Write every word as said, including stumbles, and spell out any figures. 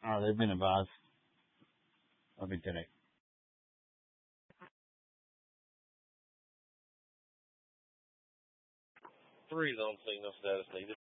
Uh, they've been advised. I'll be today. Three zone signal status needed.